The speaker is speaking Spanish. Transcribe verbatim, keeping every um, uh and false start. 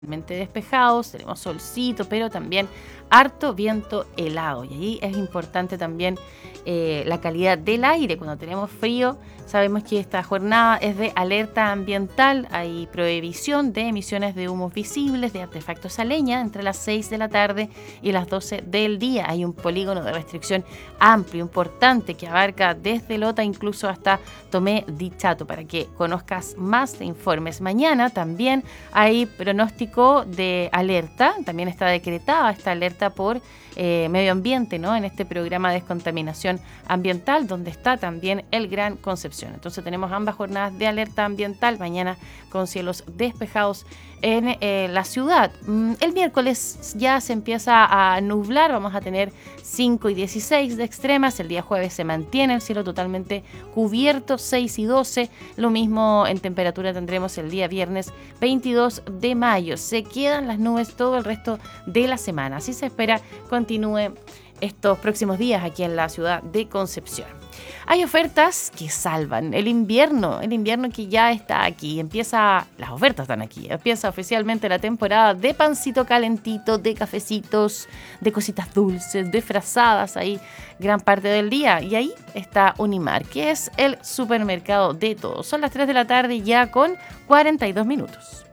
despejados, tenemos solcito, pero también harto viento helado. Y ahí es importante también eh, la calidad del aire. Cuando tenemos frío, sabemos que esta jornada es de alerta ambiental. Hay prohibición de emisiones de humos visibles, de artefactos a leña, entre las seis de la tarde y las doce del día. Hay un polígono de restricción amplio, importante, que abarca desde Lota incluso hasta Tomé Dichato. Para que conozcas más, te informes. Mañana también hay pronóstico de alerta, también está decretada esta alerta por eh, medio ambiente, ¿no? En este programa de descontaminación ambiental, donde está también el Gran Concepción. Entonces tenemos ambas jornadas de alerta ambiental, mañana con cielos despejados en eh, la ciudad. El miércoles ya se empieza a nublar, vamos a tener cinco y dieciséis de extremas, el día jueves se mantiene el cielo totalmente cubierto, seis y doce, lo mismo en temperatura tendremos el día viernes veintidós de mayo, se quedan las nubes todo el resto de la semana, así se espera continúe estos próximos días aquí en la ciudad de Concepción. Hay ofertas que salvan el invierno, el invierno que ya está aquí, empieza, las ofertas están aquí, empieza oficialmente la temporada de pancito calentito, de cafecitos, de cositas dulces, de frazadas ahí gran parte del día. Y ahí está Unimar, que es el supermercado de todos. Son las tres de la tarde ya con cuarenta y dos minutos.